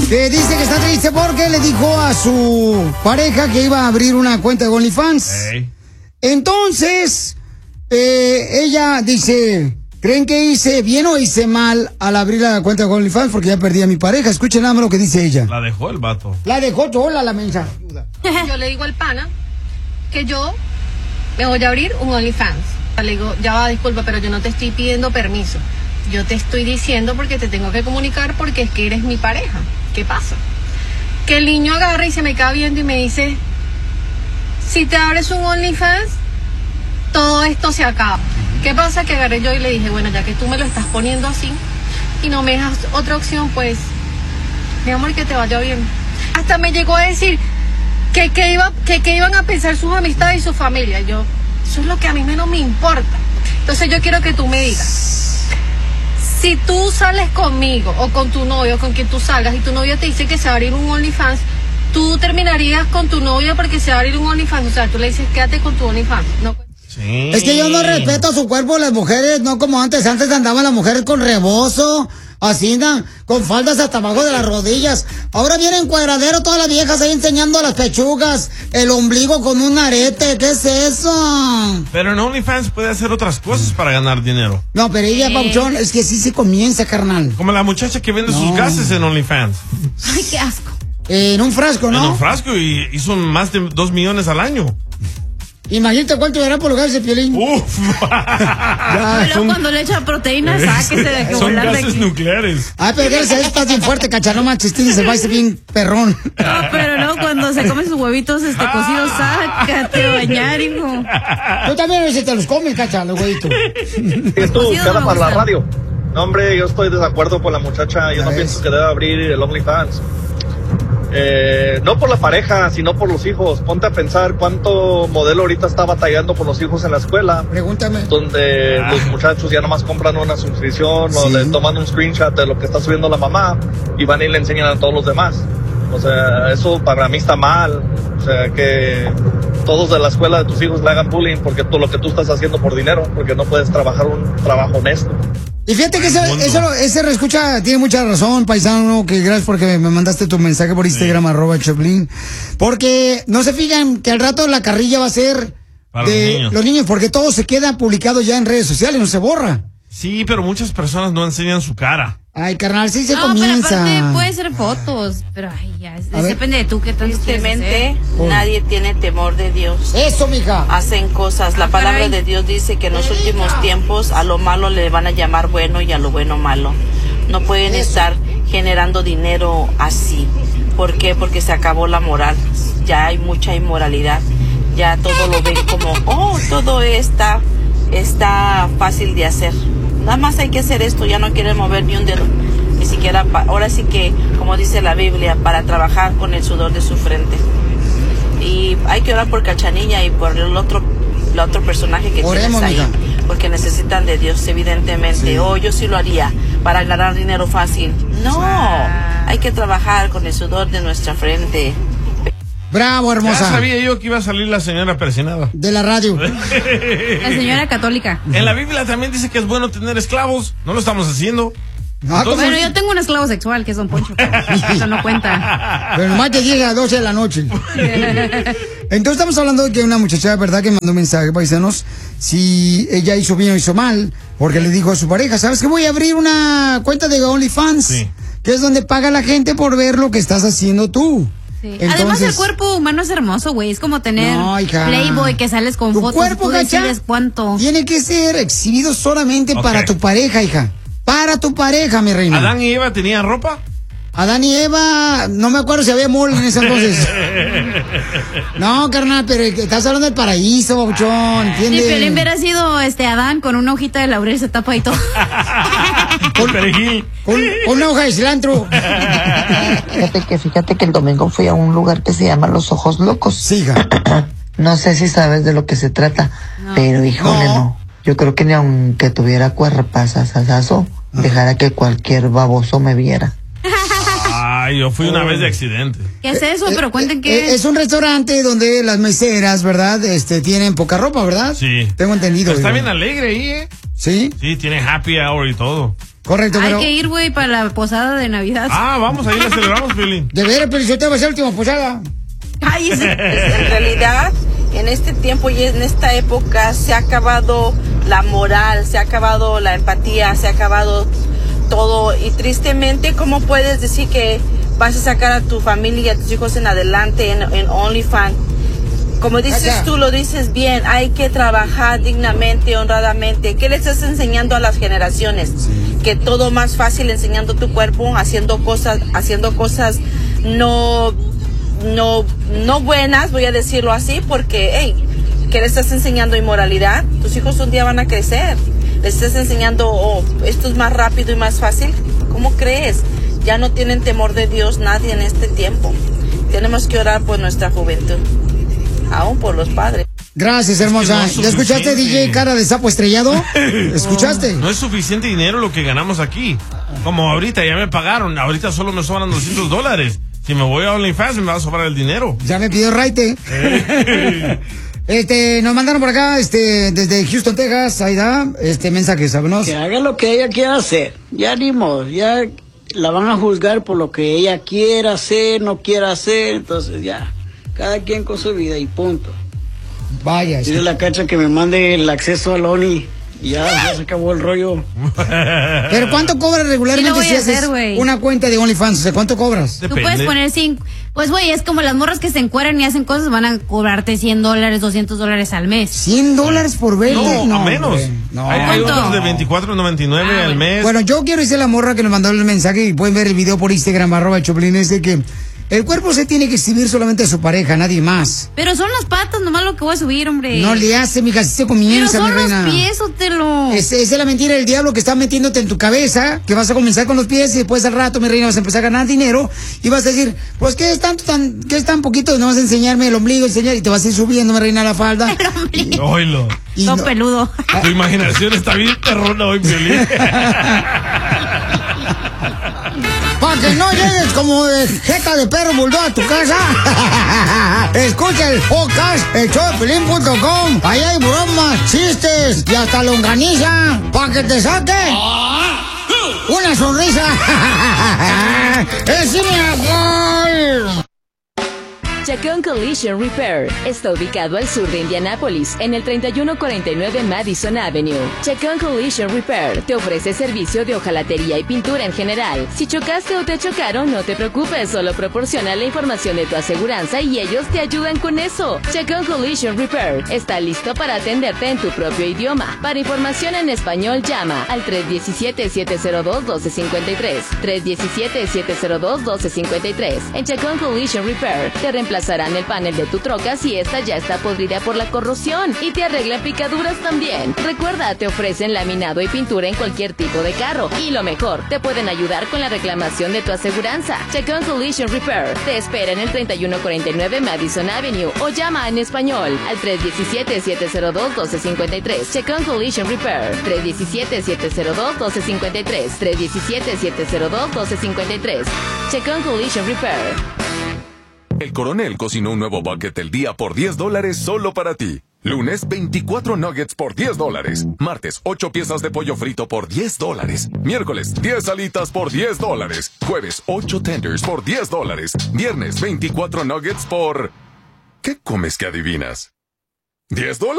que dice que está triste porque le dijo a su pareja que iba a abrir una cuenta de OnlyFans. Hey. Entonces, ella dice, ¿creen que hice bien o hice mal al abrir la cuenta de OnlyFans? Porque ya perdí a mi pareja. Escuchen nada más lo que dice ella. La dejó el vato. La dejó sola la mensa. Yo le digo al pana que yo me voy a abrir un OnlyFans. Le digo, ya va, disculpa, pero yo no te estoy pidiendo permiso. Yo te estoy diciendo porque te tengo que comunicar porque es que eres mi pareja. ¿Qué pasa? Que el niño agarra y se me queda viendo y me dice, si te abres un OnlyFans, todo esto se acaba. ¿Qué pasa? Que agarré yo y le dije, bueno, ya que tú me lo estás poniendo así y no me dejas otra opción, pues, mi amor, que te vaya bien. Hasta me llegó a decir que iban a pensar sus amistades y su familia. Yo, eso es lo que a mí menos me importa. Entonces yo quiero que tú me digas, si tú sales conmigo o con tu novio, con quien tú salgas, y tu novia te dice que se va a abrir un OnlyFans, tú terminarías con tu novia porque se va a abrir un OnlyFans. O sea, tú le dices, quédate con tu OnlyFans. No. Sí. Es que yo no respeto su cuerpo de las mujeres, no como antes. Antes andaban las mujeres con rebozo, así, con faldas hasta abajo de las rodillas. Ahora vienen cuadradero todas las viejas ahí enseñando las pechugas, el ombligo con un arete. ¿Qué es eso? Pero en OnlyFans puede hacer otras cosas para ganar dinero. No, pero ella, Pauchón, es que sí se comienza, carnal. Como la muchacha que vende sus gases en OnlyFans. Ay, qué asco. En un frasco, ¿no? En un frasco y hizo más de 2 millones al año. Imagínate cuánto verá por los gases de Piolín. Uf. Pero cuando le echa proteína, sáquese de que son volar gases de aquí. nucleares. Ay, pero gracias a eso estás bien fuerte, cacharón, manches, tienes el baile bien perrón. No, pero no, cuando se come sus huevitos cocidos, sácate a bañar, hijo. Tú también a veces te los comes, cacha, los huevitos. Esto queda para la radio. No, hombre, yo estoy de desacuerdo con la muchacha. Yo no pienso que debe abrir el OnlyFans. No por la pareja, sino por los hijos. Ponte a pensar cuánto modelo ahorita está batallando por los hijos en la escuela. Pregúntame. Donde los muchachos ya nomás compran una suscripción, o le toman un screenshot de lo que está subiendo la mamá y van y le enseñan a todos los demás. O sea, eso para mí está mal. O sea, que todos de la escuela de tus hijos le hagan bullying porque todo lo que tú estás haciendo por dinero, porque no puedes trabajar un trabajo honesto. Y fíjate que ese reescucha tiene mucha razón, paisano, que gracias porque me mandaste tu mensaje por Instagram, @Choplin. Porque no se fijan que al rato la carrilla va a ser para de los niños, porque todo se queda publicado ya en redes sociales, no se borra. Sí, pero muchas personas no enseñan su cara. Ay, carnal, sí se comienza. Pero aparte puede ser fotos, pero ay, ya, depende de tú qué tanto Tristemente, nadie tiene temor de Dios. Eso, mija. Hacen cosas. La palabra de Dios dice que en los últimos tiempos a lo malo le van a llamar bueno y a lo bueno malo. No pueden estar generando dinero así. ¿Por qué? Porque se acabó la moral. Ya hay mucha inmoralidad. Ya todo lo ven como, todo está fácil de hacer. Nada más hay que hacer esto, ya no quieren mover ni un dedo, ni siquiera, ahora sí que, como dice la Biblia, para trabajar con el sudor de su frente. Y hay que orar por Cachanilla y por el otro personaje que tienes ahí, porque necesitan de Dios, evidentemente. Sí. Yo sí lo haría para ganar dinero fácil. No, hay que trabajar con el sudor de nuestra frente. Bravo, hermosa. Ya sabía yo que iba a salir la señora persinada. De la radio. La señora católica. En la Biblia también dice que es bueno tener esclavos. No lo estamos haciendo. No, bueno, yo tengo un esclavo sexual que es Don Poncho. Eso no cuenta. Pero nomás te llega a 12 de la noche. Entonces estamos hablando de que una muchacha, ¿verdad?, que mandó un mensaje, paisanos, si ella hizo bien o hizo mal, porque le dijo a su pareja, ¿sabes qué? Voy a abrir una cuenta de OnlyFans, que es donde paga la gente por ver lo que estás haciendo tú. Sí. Entonces, además el cuerpo humano es hermoso, güey. Es como tener Playboy que sales con tu fotos. Cuerpo, tú decides cuánto. Tiene que ser exhibido solamente para tu pareja, hija. Para tu pareja, mi reina. ¿Adán y Eva tenían ropa? Adán y Eva, no me acuerdo si había mole en ese entonces. No, carnal, pero estás hablando del paraíso, babuchón, ¿entiendes? Si Pelín hubiera sido Adán con una hojita de laurel, se tapa y todo. Con una hoja de cilantro. Fíjate que el domingo fui a un lugar que se llama Los Ojos Locos. Siga. No sé si sabes de lo que se trata, pero híjole, no. Yo creo que ni aunque tuviera cuerpazazazo, dejara que cualquier baboso me viera. Ay, yo fui una vez de accidente. ¿Qué es eso? Pero cuenten qué es un restaurante donde las meseras, ¿verdad? Tienen poca ropa, ¿verdad? Sí. Tengo entendido. Pero está bien alegre ahí, ¿eh? ¿Sí? Sí, tiene happy hour y todo. Correcto, Hay que ir, güey, para la posada de Navidad. Vamos, ahí la celebramos, Piolín. De veras, pero yo te voy a hacer la última posada. Cállese. En realidad, en este tiempo y en esta época se ha acabado la moral, se ha acabado la empatía, se ha acabado todo. Y tristemente, ¿cómo puedes decir que vas a sacar a tu familia y a tus hijos en adelante en OnlyFans? Como dices tú, lo dices bien, hay que trabajar dignamente, honradamente. ¿Qué le estás enseñando a las generaciones? Que todo más fácil enseñando tu cuerpo, haciendo cosas no buenas, voy a decirlo así, porque, hey, ¿qué le estás enseñando? Inmoralidad. Tus hijos un día van a crecer. Les estás enseñando, esto es más rápido y más fácil. ¿Cómo crees? Ya no tienen temor de Dios nadie en este tiempo. Tenemos que orar por nuestra juventud, aún por los padres. Gracias, hermosa. ¿Ya escuchaste, DJ Cara de Sapo Estrellado? ¿Escuchaste? No es suficiente dinero lo que ganamos aquí. Como ahorita ya me pagaron, ahorita solo me sobran $200. Si me voy a OnlyFans me va a sobrar el dinero. Ya me pidió raite. Nos mandaron por acá, desde Houston, Texas, ahí da, mensaje, ¿sabes? Que haga lo que ella quiera hacer. Ya ni modo, ya la van a juzgar por lo que ella quiera hacer, no quiera hacer, entonces ya. Cada quien con su vida y punto. Vaya. Dile a la Cacha que me mande el acceso al Only. Y ya se acabó el rollo. Pero ¿cuánto cobras regularmente si haces una cuenta de OnlyFans? O sea, ¿cuánto cobras? Tú puedes poner 5. Pues, güey, es como las morras que se encueran y hacen cosas, van a cobrarte $100, $200 al mes. $100 por verte. No, menos. No. Hay otros de $24.99 al mes. Bueno, yo quiero decir a la morra que nos mandó el mensaje y pueden ver el video por Instagram, @Choplin, que el cuerpo se tiene que exhibir solamente a su pareja, nadie más. Pero son las patas nomás lo que voy a subir, hombre. No le hace, mija, si se comienza, mi reina. Pero son los pies, Otelo. Esa es la mentira del diablo que está metiéndote en tu cabeza, que vas a comenzar con los pies y después al rato, mi reina, vas a empezar a ganar dinero y vas a decir, pues, ¿qué es tan poquito? No vas a enseñarme el ombligo, y te vas a ir subiendo, mi reina, la falda. El ombligo. Oilo. No, peludo. Tu imaginación está bien perrona hoy, Piolín. Para que no llegues como de jeta de perro bulldog a tu casa. Escucha el podcast, elshowdepiolín.com. Ahí hay bromas, chistes y hasta longaniza. Para que te saque una sonrisa. ¡Es mi amor! Chacón Collision Repair está ubicado al sur de Indianápolis, en el 3149 Madison Avenue. Chacón Collision Repair te ofrece servicio de hojalatería y pintura en general. Si chocaste o te chocaron, no te preocupes, solo proporciona la información de tu aseguranza y ellos te ayudan con eso. Chacón Collision Repair está listo para atenderte en tu propio idioma. Para información en español, llama al 317-702-1253. 317-702-1253. En Chacón Collision Repair te reemplazarán el panel de tu troca si esta ya está podrida por la corrosión y te arreglan picaduras también. Recuerda, te ofrecen laminado y pintura en cualquier tipo de carro y lo mejor, te pueden ayudar con la reclamación de tu aseguranza. Chacón Collision Repair te espera en el 3149 Madison Avenue o llama en español al 317-702-1253. Chacón Collision Repair 317-702-1253. 317-702-1253. Chacón Collision Repair. El Coronel cocinó un nuevo bucket del día por $10 solo para ti. Lunes, 24 nuggets por $10. Martes, 8 piezas de pollo frito por $10. Miércoles, 10 alitas por $10. Jueves, 8 tenders por $10. Viernes, 24 nuggets por... ¿Qué comes que adivinas? ¿$10?